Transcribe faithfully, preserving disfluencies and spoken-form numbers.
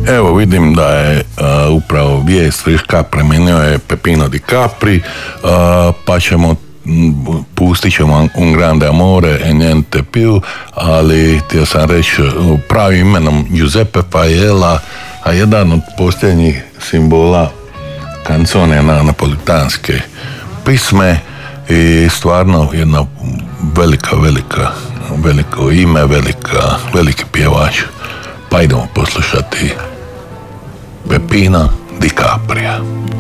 Evo vidim da je uh, upravo vijest friška, preminuo je Peppino Di Capri, uh, pa ćemo pustit ćemo Un grande amore e niente più, ali htio sam reći pravim imenom Giuseppe Failla, a jedan od posljednjih simbola kancone na napolitanske pisme i stvarno jedna velika, velika, veliko ime, velika, veliki pjevač. Pa idemo poslušati Peppina Di Caprija.